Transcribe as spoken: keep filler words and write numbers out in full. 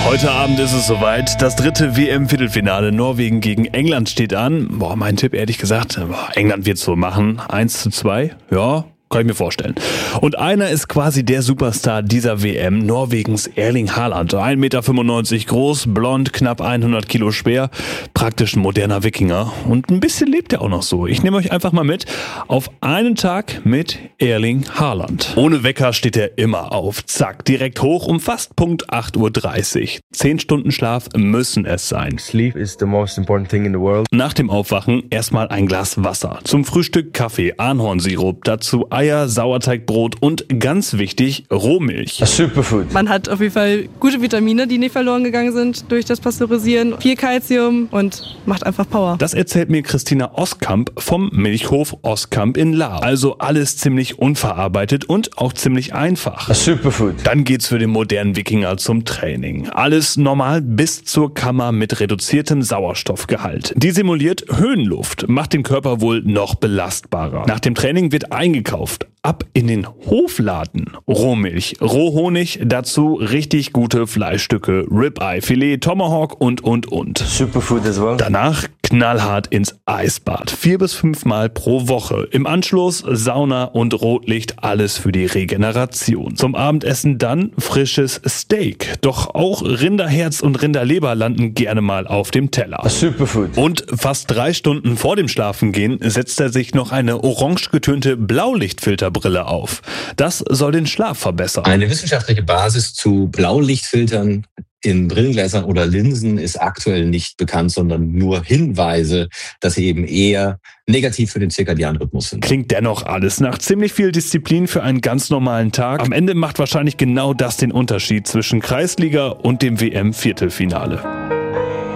Heute Abend ist es soweit. Das dritte W M-Viertelfinale Norwegen gegen England steht an. Boah, mein Tipp, ehrlich gesagt, boah, England wird's so machen. eins zu zwei, ja, kann ich mir vorstellen. Und einer ist quasi der Superstar dieser W M, Norwegens Erling Haaland. ein Meter fünfundneunzig groß, blond, knapp hundert Kilo schwer, praktisch ein moderner Wikinger. Und ein bisschen lebt er auch noch so. Ich nehme euch einfach mal mit auf einen Tag mit Erling Haaland. Ohne Wecker steht er immer auf. Zack, direkt hoch um fast Punkt acht Uhr dreißig. Zehn Stunden Schlaf müssen es sein. Sleep is the most important thing in the world. Nach dem Aufwachen erstmal ein Glas Wasser. Zum Frühstück Kaffee, Ahornsirup, dazu Eier, Sauerteigbrot und ganz wichtig, Rohmilch. A superfood. Man hat auf jeden Fall gute Vitamine, die nicht verloren gegangen sind durch das Pasteurisieren. Viel Kalzium und macht einfach Power. Das erzählt mir Christina Oskamp vom Milchhof Oskamp in Lahr. Also alles ziemlich unverarbeitet und auch ziemlich einfach. A superfood. Dann geht's für den modernen Wikinger zum Training. Alles normal bis zur Kammer mit reduziertem Sauerstoffgehalt. Die simuliert Höhenluft, macht den Körper wohl noch belastbarer. Nach dem Training wird eingekauft. Ab in den Hofladen. Rohmilch, Rohhonig, dazu richtig gute Fleischstücke, Ribeye, Filet, Tomahawk und, und, und. Superfood as well. Danach knallhart ins Eisbad. Vier bis fünf Mal pro Woche. Im Anschluss Sauna und Rotlicht, alles für die Regeneration. Zum Abendessen dann frisches Steak. Doch auch Rinderherz und Rinderleber landen gerne mal auf dem Teller. A superfood. Und fast drei Stunden vor dem Schlafengehen setzt er sich noch eine orange getönte Blaulichtfilterbrille auf. Das soll den Schlaf verbessern. Eine wissenschaftliche Basis zu Blaulichtfiltern in Brillengläsern oder Linsen ist aktuell nicht bekannt, sondern nur Hinweise, dass sie eben eher negativ für den zirkadianen Rhythmus sind. Klingt dennoch alles nach ziemlich viel Disziplin für einen ganz normalen Tag. Am Ende macht wahrscheinlich genau das den Unterschied zwischen Kreisliga und dem W M-Viertelfinale.